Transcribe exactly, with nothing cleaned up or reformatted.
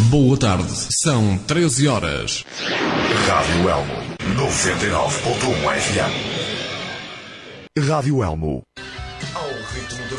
Boa tarde, são treze horas. Rádio Elmo, noventa e nove ponto um F M. Rádio Elmo. Ao ritmo da